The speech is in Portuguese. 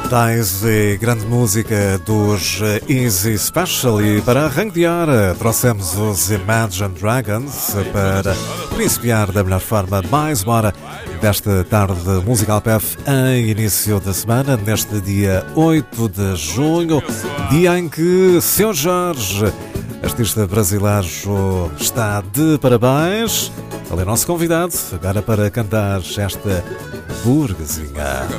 Daisy, grande música dos Easy Special, e para arranque de hora trouxemos os Imagine Dragons para principiar da melhor forma mais uma hora desta tarde musical PF em início da semana, neste dia 8 de junho, dia em que Sr. Jorge, artista brasileiro, está de parabéns. Ele é nosso convidado agora para cantar esta burguesinha.